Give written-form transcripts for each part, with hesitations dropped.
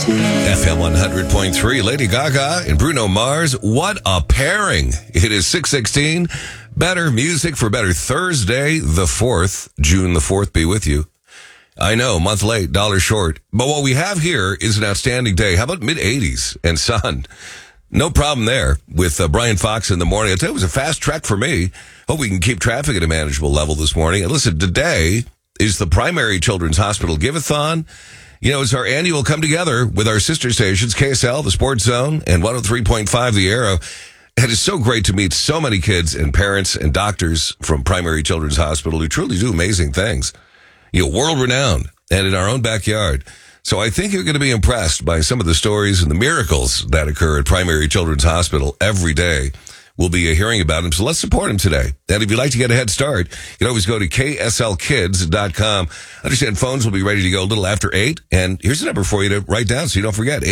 FM 100.3, Lady Gaga and Bruno Mars. What a pairing. It is 6:16. Better music for better Thursday, the 4th. June the 4th be with you. I know, month late, dollar short. But what we have here is an outstanding day. How about mid-80s and sun? No problem there with Brian Fox in the morning. I tell you, it was a fast trek for me. Hope we can keep traffic at a manageable level this morning. And listen, today is the Primary Children's Hospital Give-a-thon. You know, it's our annual come together with our sister stations, KSL, the Sports Zone, and 103.5, the Arrow. And it's so great to meet so many kids and parents and doctors from Primary Children's Hospital who truly do amazing things. You know, world-renowned and in our own backyard. So I think you're going to be impressed by some of the stories and the miracles that occur at Primary Children's Hospital every day. We'll be hearing about them, so let's support them today. And if you'd like to get a head start, you can always go to kslkids.com. I understand phones will be ready to go a little after 8. And here's the number for you to write down so you don't forget,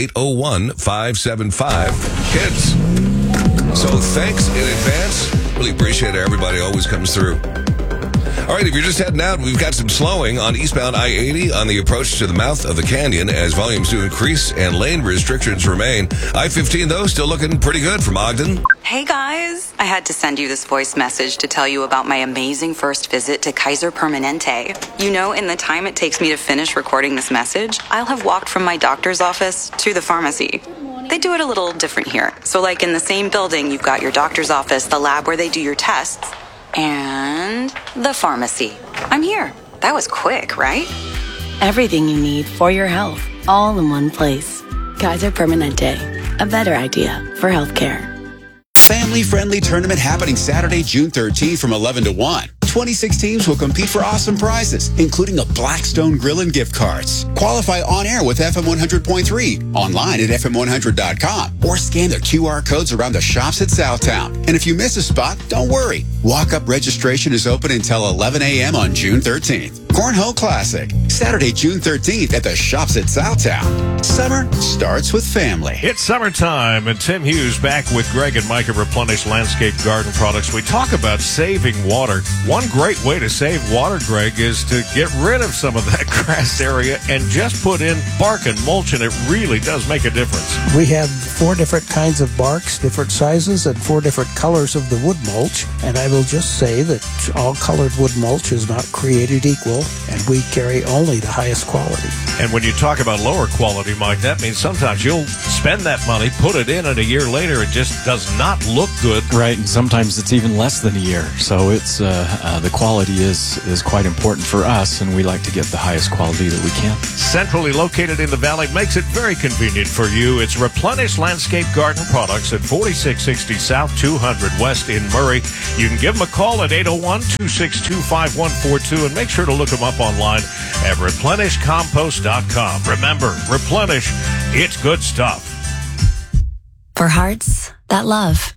801-575-KIDS. So thanks in advance. Really appreciate it. Everybody always comes through. All right, if you're just heading out, we've got some slowing on eastbound I-80 on the approach to the mouth of the canyon as volumes do increase and lane restrictions remain. I-15, though, still looking pretty good from Ogden. Hey, guys. I had to send you this voice message to tell you about my amazing first visit to Kaiser Permanente. You know, in the time it takes me to finish recording this message, I'll have walked from my doctor's office to the pharmacy. They do it a little different here. So, like in the same building, you've got your doctor's office, the lab where they do your tests, and the pharmacy. I'm here. That was quick, right? Everything you need for your health, all in one place. Kaiser Permanente, a better idea for healthcare. Family-friendly tournament happening Saturday, June 13th from 11 to 1. 26 teams will compete for awesome prizes, including a Blackstone Grill and gift cards. Qualify on air with FM 100.3, online at FM100.com, or scan their QR codes around the shops at Southtown. And if you miss a spot, don't worry. Walk-up registration is open until 11 a.m. on June 13th. Cornhole Classic, Saturday, June 13th at the shops at Southtown. Summer starts with family. It's summertime, and Tim Hughes back with Greg and Mike of Replenish Landscape Garden Products. We talk about saving water. One great way to save water, Greg, is to get rid of some of that grass area and just put in bark and mulch, and it really does make a difference. We have 4 different kinds of barks, different sizes, and 4 different colors of the wood mulch. And I will just say that all colored wood mulch is not created equal, and we carry only the highest quality. And when you talk about lower quality, Mike, that means sometimes you'll spend that money, put it in, and a year later it just does not look good. Right, and sometimes it's even less than a year. So it's the quality is quite important for us, and we like to get the highest quality that we can. Centrally located in the valley makes it very convenient for you. It's Replenish Landscape Garden Products at 4660 South, 200 West in Murray. You can give them a call at 801-262-5142 and make sure to look them up online at replenishcompost.com. Remember, Replenish, it's good stuff. For hearts that love.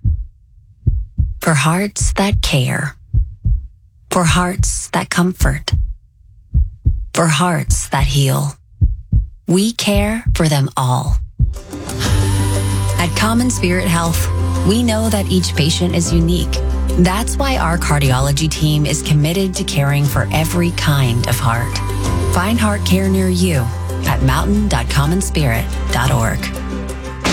For hearts that care. For hearts that comfort. For hearts that heal. We care for them all. At Common Spirit Health, we know that each patient is unique. That's why our cardiology team is committed to caring for every kind of heart. Find heart care near you at mountain.commonspirit.org.